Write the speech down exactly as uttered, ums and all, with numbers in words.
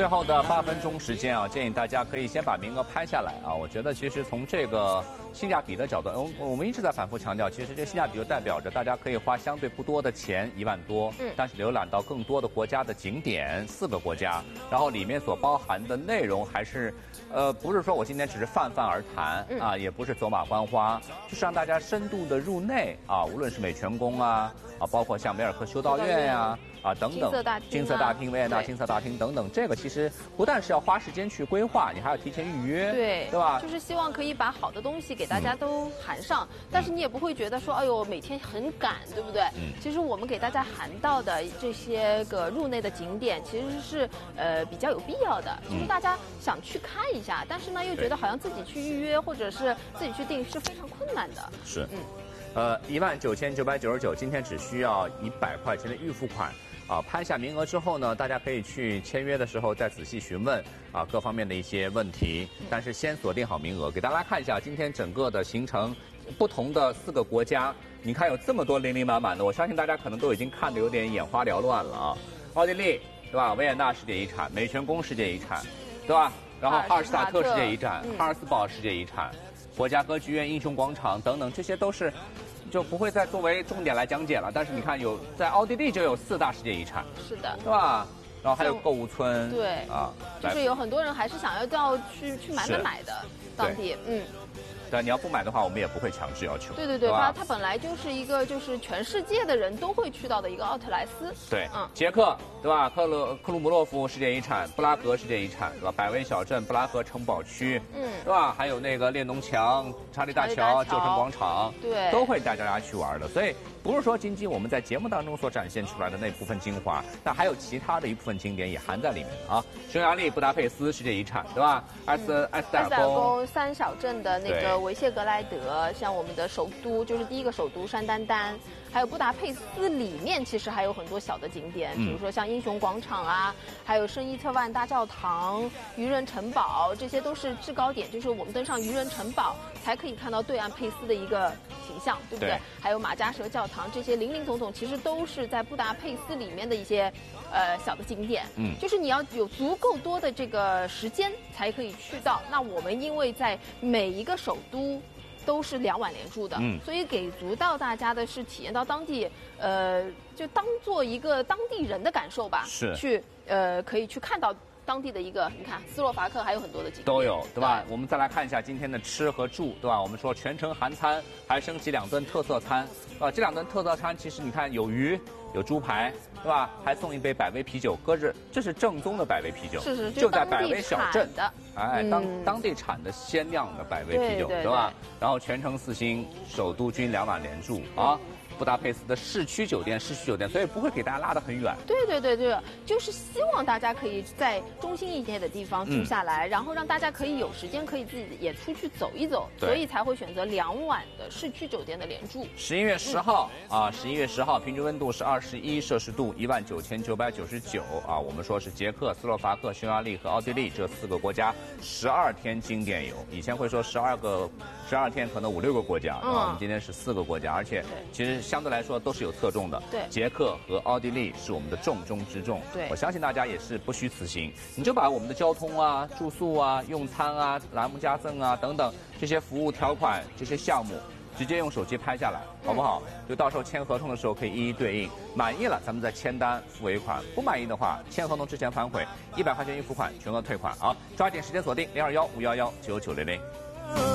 最后的八分钟时间啊，建议大家可以先把名额拍下来啊。我觉得其实从这个性价比的角度，我我们一直在反复强调，其实这个性价比就代表着大家可以花相对不多的钱，一万多，嗯，但是浏览到更多的国家的景点，四个国家，然后里面所包含的内容还是，呃，不是说我今天只是泛泛而谈、嗯、啊，也不是走马观花，就是让大家深度的入内啊，无论是美泉宫啊，啊，包括像梅尔克修道院呀、啊。啊，等等，金色大厅、啊、金色大厅、维也纳金色大厅等等，这个其实不但是要花时间去规划，你还要提前预约， 对， 对吧？ 就是希望可以把好的东西给大家都含上，嗯、但是你也不会觉得说，哎呦，每天很赶，对不对？嗯。其实我们给大家含到的这些个入内的景点，其实是呃比较有必要的，就是大家想去看一下，但是呢又觉得好像自己去预约或者是自己去订是非常困难的。 是，嗯。呃，一万九千九百九十九，今天只需要一百块钱的预付款。啊，拍下名额之后呢，大家可以去签约的时候再仔细询问啊各方面的一些问题。但是先锁定好名额，给大家看一下今天整个的行程，不同的四个国家，你看有这么多零零满满的，我相信大家可能都已经看得有点眼花缭乱了啊。奥地利，对吧？维也纳世界遗产，美泉宫世界遗产，对吧？然后哈尔施塔特世界遗产，哈尔斯堡世界遗产，国家歌剧院、英雄广场等等，这些都是。就不会再作为重点来讲解了，但是你看有在奥地利就有四大世界遗产， 是的， 对吧？然后还有购物村， 对啊，就是有很多人还是想要到去去买买买的当地，嗯。 对，你要不买的话，我们也不会强制要求。 对对对，它它本来就是一个就是全世界的人都会去到的一个奥特莱斯。 对，嗯，捷克对吧？克鲁克鲁姆洛夫世界遗产，布拉格世界遗产对吧？百威小镇、布拉格城堡区，嗯，对吧？还有那个列侬墙、查理大桥、旧城广场， 对， 都会带大家去玩的。所以不是说仅仅我们在节目当中所展现出来的那部分精华，但还有其他的一部分经典也含在里面啊。匈牙利布达佩斯世界遗产对吧？埃斯埃斯特尔宫、 三小镇的那个维谢格莱德，像我们的首都就是第一个首都山丹丹，还有布达佩斯里面其实还有很多小的景点，比如说像英雄广场啊，还有圣伊特万大教堂、渔人城堡，这些都是制高点，就是我们登上渔人城堡才可以看到对岸佩斯的一个形象，对不对？对，还有马加舍教堂，这些林林总总其实都是在布达佩斯里面的一些呃小的景点。嗯，就是你要有足够多的这个时间才可以去到。那我们因为在每一个首都都是两晚连住的，嗯，所以给足到大家的是体验到当地，呃，就当做一个当地人的感受吧， 是去呃可以去看到当地的一个，你看斯洛伐克还有很多的景点都有，对吧？对，我们再来看一下今天的吃和住，对吧？我们说全程含餐，还升级两顿特色餐，啊，这两顿特色餐其实你看有鱼。有猪排，对吧？还送一杯百威啤酒，搁着，这是正宗的百威啤酒， 是是， 就在百威小镇的， 哎，当当地产的鲜酿的百威啤酒，对吧？然后全程四星，首都均两晚连住啊。布达佩斯的市区酒店，市区酒店，所以不会给大家拉得很远。 对对对对，就是希望大家可以在中心一点的地方住下来，嗯、然后让大家可以有时间可以自己也出去走一走，所以才会选择两晚的市区酒店的连住。 十一月十号、嗯、啊，十一月十号平均温度是二十一摄氏度，一万九千九百九十九啊。我们说是捷克、斯洛伐克、匈牙利和奥地利这四个国家十二天经典游。以前会说十二个十二天可能五六个国家，嗯、啊，我们今天是四个国家，而且其实。相对来说都是有侧重的， 对， 捷克和奥地利是我们的重中之重。 对， 我相信大家也是不虚此行，你就把我们的交通啊、住宿啊、用餐啊、栏目加赠啊等等这些服务条款、这些项目，直接用手机拍下来，好不好？嗯、就到时候签合同的时候可以一一对应，满意了咱们再签单付尾款，不满意的话签合同之前反悔，一百块钱预付款，全额退款啊！抓紧时间锁定零二幺五幺幺九九零零。